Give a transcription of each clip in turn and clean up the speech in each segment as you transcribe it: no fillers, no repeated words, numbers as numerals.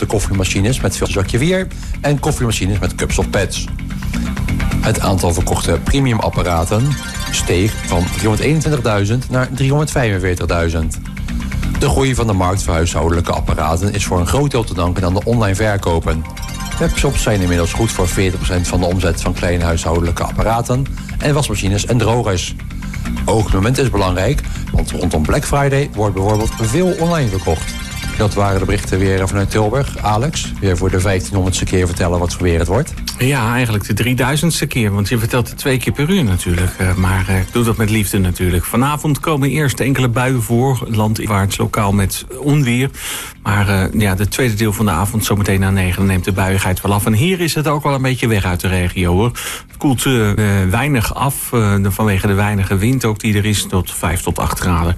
koffiemachines met zakje wier en koffiemachines met cups of pads. Het aantal verkochte premiumapparaten steeg van 321.000 naar 345.000. De groei van de markt voor huishoudelijke apparaten is voor een groot deel te danken aan de online verkopen. Webshops zijn inmiddels goed voor 40% van de omzet van kleine huishoudelijke apparaten en wasmachines en drogers. Ook het moment is belangrijk, want rondom Black Friday wordt bijvoorbeeld veel online verkocht. Dat waren de berichten weer vanuit Tilburg. Alex, weer voor de 1500ste keer vertellen wat voor weer het wordt. Ja, eigenlijk de 3000ste keer, want je vertelt het 2 keer per uur natuurlijk. Maar ik doe dat met liefde natuurlijk. Vanavond komen eerst enkele buien voor, landinwaarts lokaal met onweer. Maar de tweede deel van de avond, zometeen na 9, neemt de buiigheid wel af. En hier is het ook wel een beetje weg uit de regio, hoor. Het koelt weinig af, vanwege de weinige wind ook die er is, tot 5 tot 8 graden.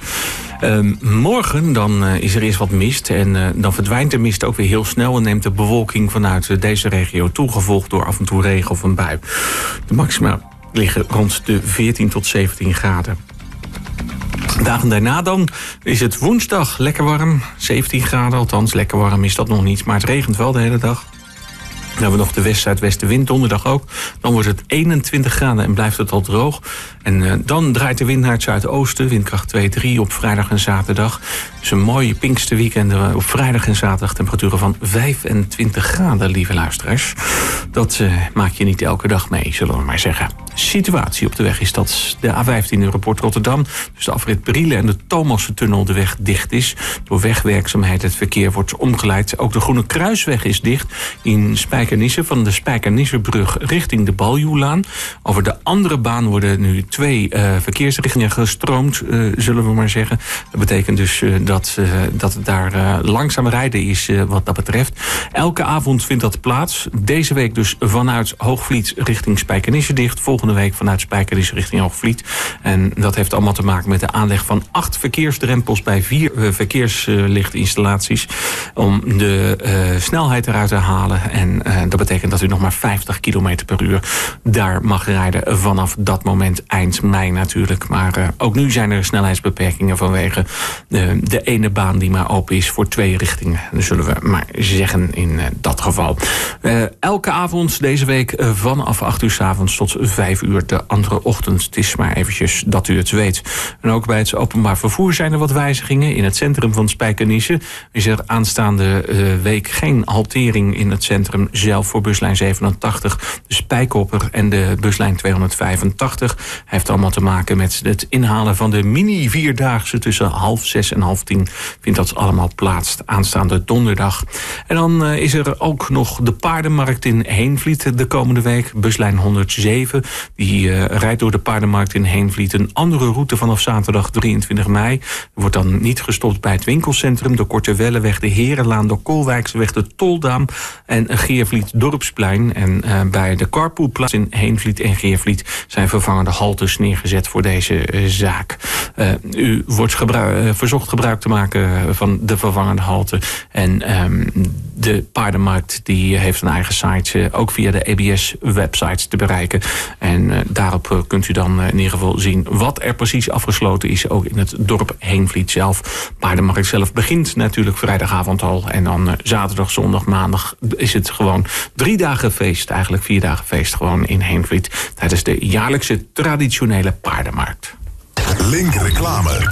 Morgen dan is er eerst wat mist en dan verdwijnt de mist ook weer heel snel en neemt de bewolking vanuit deze regio toe, gevolgd door af en toe regen of een bui. De maxima liggen rond de 14 tot 17 graden. Dagen daarna dan is het woensdag lekker warm, 17 graden, althans lekker warm is dat nog niet, maar het regent wel de hele dag. Dan hebben we nog de west-zuidwestenwind, donderdag ook. Dan wordt het 21 graden en blijft het al droog. En dan draait de wind naar het zuidoosten, windkracht 2-3 op vrijdag en zaterdag. Dus een mooie Pinksterweekend op vrijdag en zaterdag. Temperaturen van 25 graden, lieve luisteraars. Dat maak je niet elke dag mee, zullen we maar zeggen. Situatie op de weg is dat de A15 Europort Rotterdam, dus de afrit Brielen en de Thomassentunnel de weg dicht is. Door wegwerkzaamheid het verkeer wordt omgeleid. Ook de Groene Kruisweg is dicht in Spijkenisse, van de Spijkenissebrug richting de Baljuwlaan. Over de andere baan worden nu 2 verkeersrichtingen gestroomd, zullen we maar zeggen. Dat betekent dus dat het daar langzaam rijden is wat dat betreft. Elke avond vindt dat plaats. Deze week dus vanuit Hoogvliet richting Spijkenisse dicht. Volgende week vanuit Spijkenisse richting Hoogvliet. En dat heeft allemaal te maken met de aanleg van 8 verkeersdrempels bij 4 verkeerslichtinstallaties. Om de snelheid eruit te halen. En dat betekent dat u nog maar 50 km per uur daar mag rijden vanaf dat moment eind mei natuurlijk. Maar ook nu zijn er snelheidsbeperkingen vanwege de ene baan die maar open is voor 2 richtingen. Dat zullen we maar zeggen in dat geval. Elke avond deze week vanaf 8 uur 's avonds tot 5 uur de andere ochtend. Het is maar eventjes dat u het weet. En ook bij het openbaar vervoer zijn er wat wijzigingen. In het centrum van Spijkenisse is er aanstaande week geen haltering in het centrum zelf voor buslijn 87, de Spijkopper en de buslijn 285. Heeft allemaal te maken met het inhalen van de mini-vierdaagse tussen 5:30 en 5:10. Vindt dat allemaal plaats aanstaande donderdag. En dan is er ook nog de paardenmarkt in Heenvliet de komende week. Buslijn 107, die rijdt door de paardenmarkt in Heenvliet een andere route vanaf zaterdag 23 mei. Er wordt dan niet gestopt bij het winkelcentrum, de Korte Welleweg, de Herenlaan, de Koolwijkseweg, de Toldaam en Geervliet Dorpsplein. En bij de carpoolplaats in Heenvliet en Geervliet zijn vervangende haltes neergezet voor deze zaak. U wordt verzocht gebruik te maken van de vervangende halte. En de paardenmarkt die heeft een eigen site, ook via de EBS-website te bereiken. En daarop kunt u dan in ieder geval zien wat er precies afgesloten is, ook in het dorp Heenvliet zelf. Paardenmarkt zelf begint natuurlijk vrijdagavond al. En dan zaterdag, zondag, maandag is het gewoon 3 dagen feest, eigenlijk 4 dagen feest gewoon in Heenvliet. Tijdens de jaarlijkse traditionele paardenmarkt. Link reclame.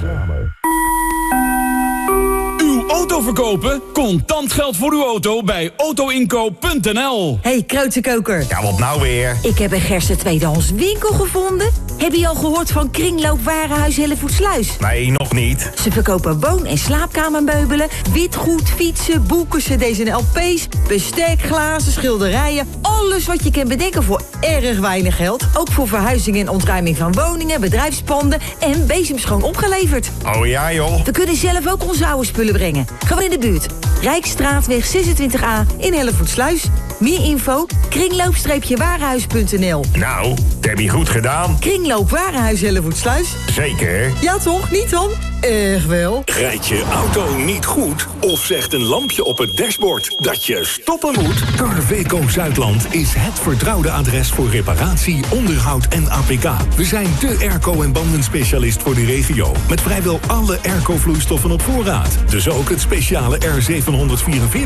Auto verkopen? Contant geld voor uw auto bij autoinkoop.nl. Hey, Kreuzenkoker. Ja, wat nou weer? Ik heb een Gerse tweedehands winkel gevonden. Heb je al gehoord van Kringloopwarenhuis Hellevoetsluis? Nee, nog niet. Ze verkopen woon- en slaapkamermeubelen, witgoed, fietsen, boeken, cd's en lp's, bestek, glazen, schilderijen. Alles wat je kan bedenken voor erg weinig geld. Ook voor verhuizing en ontruiming van woningen, bedrijfspanden en bezemschoon opgeleverd. Oh ja, joh. We kunnen zelf ook onze oude spullen brengen. Gewoon in de buurt. Rijksstraatweg 26A in Hellevoetsluis. Meer info, kringloop-warenhuis.nl. Nou, dat heb je goed gedaan. Kringloop-warenhuis Hellevoetsluis. Zeker. Ja toch, niet dan? Echt wel. Rijdt je auto niet goed of zegt een lampje op het dashboard dat je stoppen moet? Carveco Zuidland is het vertrouwde adres voor reparatie, onderhoud en APK. We zijn de airco- en bandenspecialist voor de regio. Met vrijwel alle airco-vloeistoffen op voorraad. Dus ook het speciale R744